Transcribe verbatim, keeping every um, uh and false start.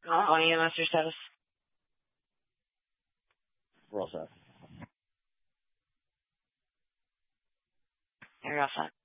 Oh, E M S your status. We're all set. You're all set.